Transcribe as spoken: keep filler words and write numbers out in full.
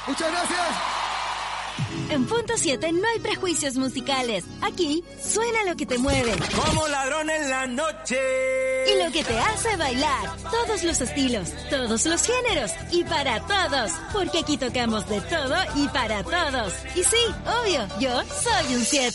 Muchas gracias. En Punto siete no hay prejuicios musicales. Aquí suena lo que te mueve. Como ladrón en la noche. Y lo que te hace bailar. Todos los estilos, todos los géneros y para todos. Porque aquí tocamos de todo y para todos. Y sí, obvio, yo soy un siete.